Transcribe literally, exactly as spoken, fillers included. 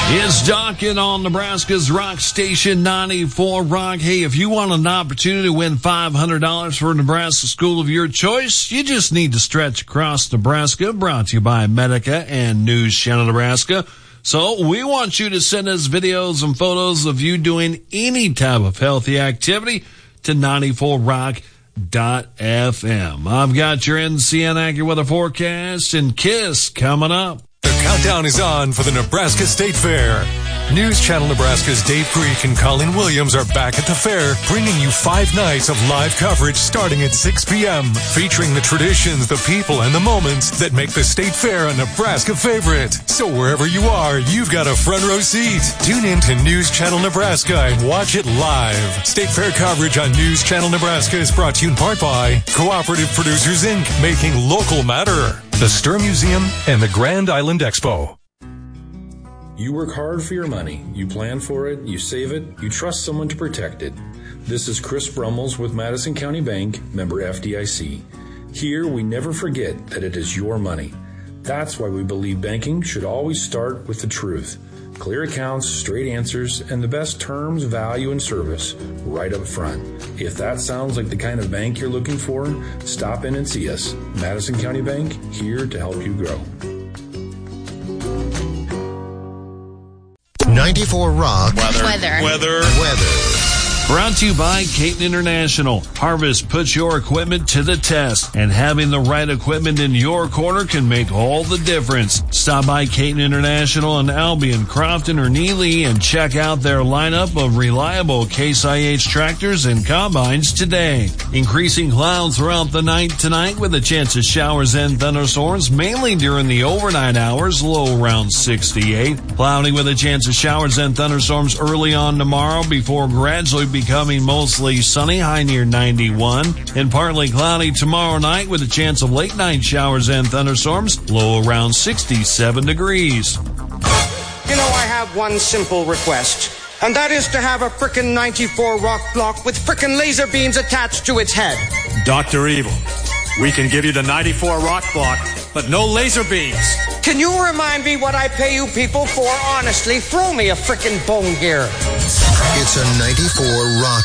It's Duncan on Nebraska's Rock Station ninety-four Rock. Hey, if you want an opportunity to win five hundred dollars for a Nebraska school of your choice, you just need to stretch across Nebraska. Brought to you by Medica and News Channel Nebraska. So we want you to send us videos and photos of you doing any type of healthy activity to ninety-four rock dot f m. I've got your N C N AccuWeather forecast and KISS coming up. The countdown is on for the Nebraska State Fair. News Channel Nebraska's Dave Greek and Colleen Williams are back at the fair, bringing you five nights of live coverage starting at six p.m., featuring the traditions, the people, and the moments that make the State Fair a Nebraska favorite. So wherever you are, you've got a front row seat. Tune in to News Channel Nebraska and watch it live. State Fair coverage on News Channel Nebraska is brought to you in part by Cooperative Producers, Incorporated, making local matter, the Stir Museum, and the Grand Island Expo. You work hard for your money. You plan for it, you save it, you trust someone to protect it. This is Chris Brummels with Madison County Bank, member F D I C. Here, we never forget that it is your money. That's why we believe banking should always start with the truth. Clear accounts, straight answers, and the best terms, value, and service right up front. If that sounds like the kind of bank you're looking for, stop in and see us. Madison County Bank, here to help you grow. ninety-four Rock. Weather. Weather. Weather. Weather. Brought to you by Caton International. Harvest puts your equipment to the test, and having the right equipment in your corner can make all the difference. Stop by Caton International in Albion, Crofton, or Neely and check out their lineup of reliable Case I H tractors and combines today. Increasing clouds throughout the night tonight with a chance of showers and thunderstorms, mainly during the overnight hours, low around sixty-eight. Cloudy with a chance of showers and thunderstorms early on tomorrow before gradually becoming mostly sunny, high near ninety-one, and partly cloudy tomorrow night with a chance of late night showers and thunderstorms, low around sixty-seven degrees. You know, I have one simple request, and that is to have a frickin' ninety-four rock block with frickin' laser beams attached to its head. Doctor Evil, we can give you the ninety-four rock block, but no laser beams. Can you remind me what I pay you people for? Honestly, throw me a frickin' bone here. It's a ninety-four Rock